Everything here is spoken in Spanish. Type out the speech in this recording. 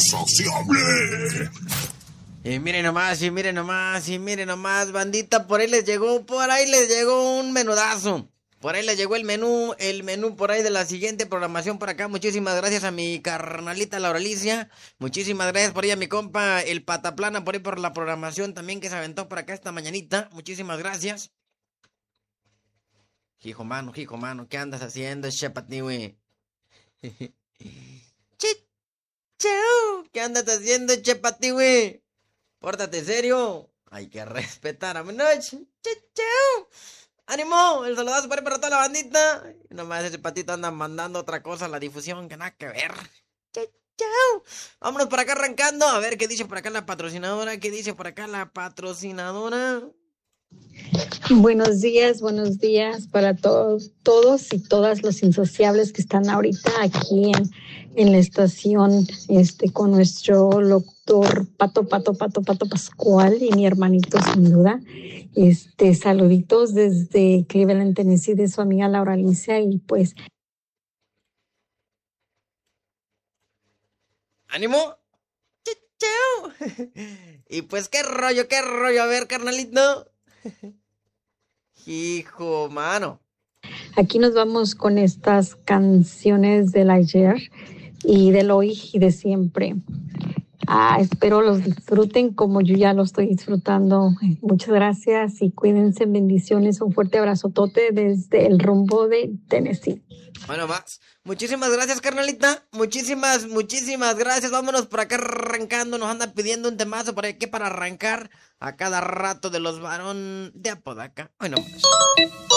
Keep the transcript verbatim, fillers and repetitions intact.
insaciable. Y miren nomás, y miren nomás, y miren nomás, bandita, por ahí les llegó, por ahí les llegó un menudazo. Por ahí les llegó el menú, el menú por ahí de la siguiente programación por acá. Muchísimas gracias a mi carnalita Laura Alicia. Muchísimas gracias por ahí a mi compa el Pataplana por ahí por la programación también que se aventó por acá esta mañanita. Muchísimas gracias. Hijo mano, hijo mano, ¿qué andas haciendo, chepati, güey? Chau, ¿qué andas haciendo, chepati, güey? Pórtate serio. Hay que respetar a mi noche. Chau. ¡Ánimo! El saludazo para, para toda la bandita. Nomás ese patito anda mandando otra cosa a la difusión que nada que ver. Chau, chau. Vámonos por acá arrancando. A ver qué dice por acá la patrocinadora. ¿Qué dice por acá la patrocinadora? Buenos días, buenos días para todos, todos y todas los insociables que están ahorita aquí en, en la estación, este, con nuestro doctor Pato, Pato, Pato, Pato Pascual y mi hermanito sin duda. Este, saluditos desde Cleveland, Tennessee, de su amiga Laura Alicia y pues. ¡Ánimo! ¡Chau! Y pues qué rollo, qué rollo, a ver, carnalito. Hijo, mano. Aquí nos vamos con estas canciones del ayer y del hoy y de siempre. Ah, espero los disfruten como yo ya lo estoy disfrutando. Muchas gracias y cuídense, bendiciones. Un fuerte abrazotote desde el rumbo de Tennessee. Bueno, más. Muchísimas gracias, carnalita. Muchísimas, muchísimas gracias. Vámonos por acá arrancando. Nos andan pidiendo un temazo por aquí para arrancar a cada rato de los varón de Apodaca. Bueno, más.